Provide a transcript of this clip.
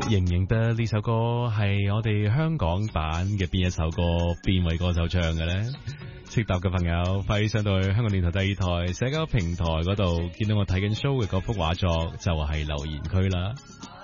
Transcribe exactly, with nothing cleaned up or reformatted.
認唔認得呢首歌係我哋香港版嘅邊一首歌，邊位歌手唱嘅呢？識答嘅朋友快啲上到去香港電台第二台社交平台嗰度，見到我睇緊 show 嘅嗰幅畫作就係留言區啦。